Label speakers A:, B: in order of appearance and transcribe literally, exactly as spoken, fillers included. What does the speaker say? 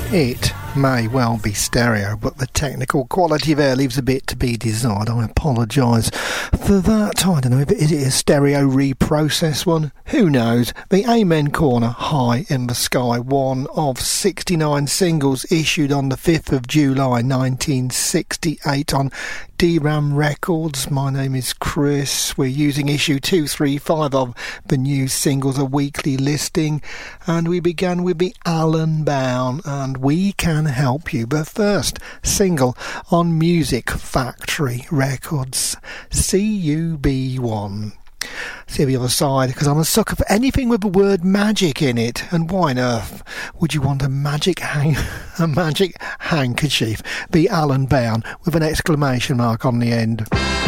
A: It may well be stereo, but the technical quality there leaves a bit to be desired. I apologise for that. I don't know if it is a stereo reprocess one. Who knows? The Amen Corner, High in the Sky, one of sixty-nine singles issued on the fifth of July nineteen sixty-eight on D RAM Records. My name is Chris. We're using issue two thirty-five of the new singles, a weekly listing, and we began with the Alan Bown and We Can Help You. But first, single on Music Factory Records, C U B one. See the other side, because I'm a sucker for anything with the word magic in it. And why on earth would you want a magic hang a magic handkerchief? The Alan Bown with an exclamation mark on the end.